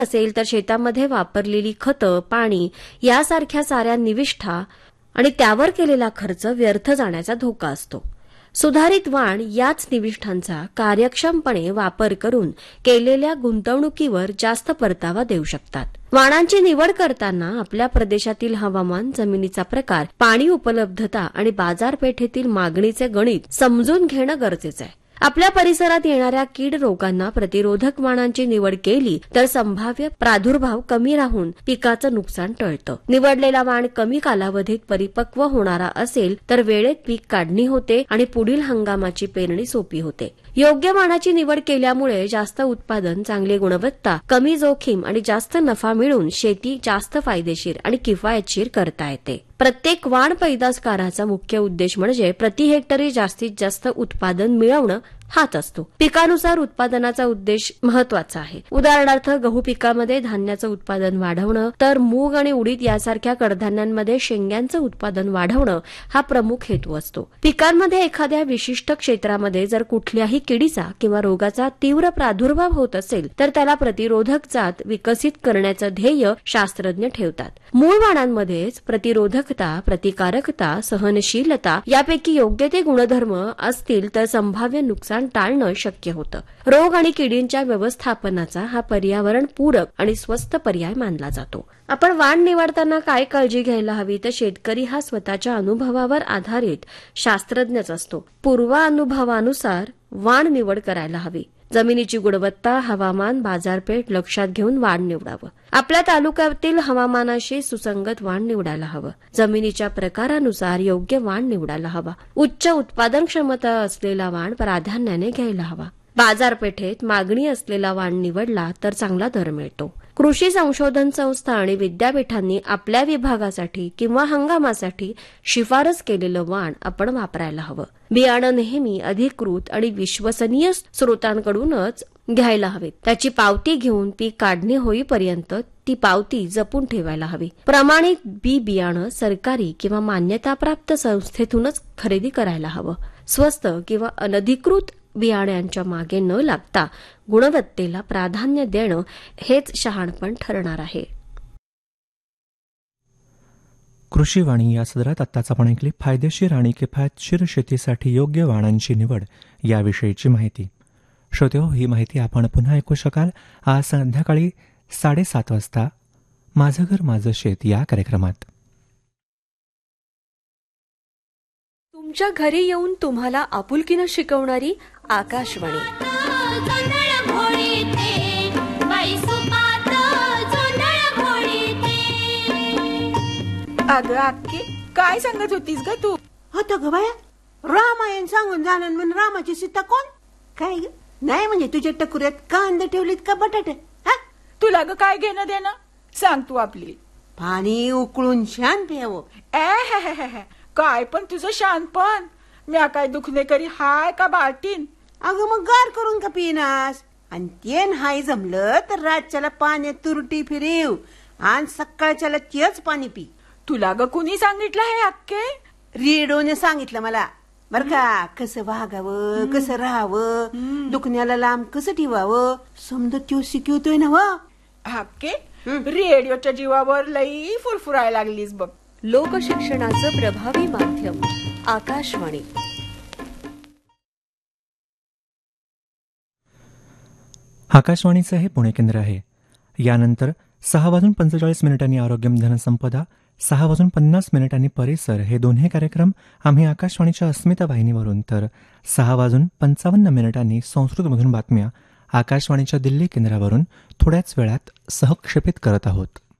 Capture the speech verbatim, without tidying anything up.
असेल तर शेतामध्ये वापरलेली खतं, पाणी यासारख्या साऱ्या निविष्ठा आणि त्यावर केलेला खर्च व्यर्थ जाण्याचा धोका असतो. सुधारित वाण याच निविष्ठांचा कार्यक्षमपणे वापर करून केलेल्या गुंतवणुकीवर जास्त परतावा देऊ शकतात. वाणांची निवड करताना आपल्या प्रदेशातील हवामान, जमिनीचा प्रकार, पाणी उपलब्धता आणि बाजारपेठेतील मागणीचे गणित समजून घेणं गरजेचं आहे. आपल्या परिसरात येणाऱ्या कीड रोगांना प्रतिरोधक वाणांची निवड केली तर संभाव्य प्रादुर्भाव कमी राहून पिकाचं नुकसान टळतं. निवडलेला वाण कमी कालावधीत परिपक्व होणारा असेल तर वेळेत पीक काढणी होते आणि पुढील हंगामाची पेरणी सोपी होते. योग्य वाणाची निवड केल्यामुळे जास्त उत्पादन, चांगली गुणवत्ता, कमी जोखीम आणि जास्त नफा मिळून शेती जास्त फायदेशीर आणि किफायतशीर करता येते. प्रत्येक वाण पैदासकाराचा मुख्य उद्देश म्हणजे प्रति हेक्टरी जास्तीत जास्त उत्पादन मिळवणं हाच असतो. पिकानुसार उत्पादनाचा उद्देश महत्वाचा आहे. उदाहरणार्थ गहू पिकामध्ये धान्याचं उत्पादन वाढवणं तर मूग आणि उडीद यासारख्या कडधान्यांमध्ये शेंग्यांचं उत्पादन वाढवणं हा प्रमुख हेतू असतो. पिकांमध्ये एखाद्या विशिष्ट क्षेत्रामध्ये जर कुठल्याही किडीचा किंवा रोगाचा तीव्र प्रादुर्भाव होत असेल तर त्याला प्रतिरोधक जात विकसित करण्याचं ध्येय शास्त्रज्ञ ठेवतात. मूळ वाणांमध्येच प्रतिरोधकता, प्रतिकारकता, सहनशीलता यापैकी योग्य ते गुणधर्म असतील तर संभाव्य नुकसान टाळणं शक्य होतं. रोग आणि किडींच्या व्यवस्थापनाचा हा पर्यावरण पूरक आणि स्वस्त पर्याय मानला जातो. आपण वाण निवडताना काय काळजी घ्यायला हवी तर शेतकरी हा स्वतःच्या अनुभवावर आधारित शास्त्रज्ञच असतो. पूर्वानुभवानुसार वाण निवड करायला हवी. जमिनीची गुणवत्ता, हवामान, बाजारपेठ लक्षात घेऊन वाण निवडावं. आपल्या तालुक्यातील हवामानाशी सुसंगत वाण निवडायला हवं. जमिनीच्या प्रकारानुसार योग्य वाण निवडायला हवा. उच्च उत्पादन क्षमता असलेला वाण प्राधान्याने घ्यायला हवा. बाजारपेठेत मागणी असलेला वाण निवडला तर चांगला दर मिळतो. कृषी संशोधन संस्था आणि विद्यापीठांनी आपल्या विभागासाठी किंवा हंगामासाठी शिफारस केलेलं वाण आपण वापरायला हवं. बियाणं नेहमी अधिकृत आणि विश्वसनीय स्रोतांकडूनच घ्यायला हवे. त्याची पावती घेऊन पीक काढणी होईपर्यंत ती पावती जपून ठेवायला हवी. प्रमाणित बी बियाणं सरकारी किंवा मान्यताप्राप्त संस्थेतूनच खरेदी करायला हवं. स्वस्त किंवा अनधिकृत बियाण्यांच्या मागे न लागता गुणवत्तेला प्राधान्य देणं हेच शहाणपण ठरणार आहे. कृषीवाणी या सदरात आत्ताच आपण ऐकली फायदेशीर आणि किफायतशीर शेतीसाठी योग्य वाणांची निवड याविषयीची माहिती. श्रोतेहो, ही माहिती आपण पुन्हा ऐकू शकाल आज संध्याकाळी साडेसात वाजता माझं घर माझं शेत या कार्यक्रमात. तुमच्या घरी येऊन तुम्हाला आपुलकीनं शिकवणारी आकाशवाणी. अगं अक्की, काय सांगत होतीस ग तू? होत ग बाया, रामायण सांगून झालं म्हणून रामाची सीता कोण? काय ग? नाही म्हणजे तुझ्या टकुऱ्यात कांदे ठेवलीत का बटाटे? हा, तुला ग काय घेणं देणं? सांग तू आपली. पाणी उकळून शान प्यावं. ए काय पण तुझं शानपण. म्या काय दुखणे करी हाय का बाटीन? अगं मग गार करून का पिनास? आणि ते हाय जमलं तर रातच्याला पाण्यात तुरटी फिरव आणि सकाळच्याला तेच पाणी पी. तुला ग कुणी सांगितलं हे अक्के? रेडिओने सांगितलं मला बर का. कसं वागावं, कसं राहावं, दुखण्याला लांब कसं ठेवावं समजा त्यो शिकवतोय ना. वा अक्के, रेडिओच्या जीवावर लई फुरफुरायला लागलीस बघ. लोकशिक्षणाचं प्रभावी माध्यम आकाशवाणी. आकाशवाणीचं हे पुणे केंद्र आहे. यानंतर सहा वाजून पंचेचाळीस मिनिटांनी आरोग्यम धनसंपदा, सहा वाजून पन्नास मिनिटांनी परिसर हे दोन्ही कार्यक्रम आम्ही आकाशवाणीच्या अस्मिता वाहिनीवरून तर सहा वाजून पंचावन्न मिनिटांनी संस्कृतमधून बातम्या आकाशवाणीच्या दिल्ली केंद्रावरून थोड्याच वेळात सहक्षेपित करत आहोत.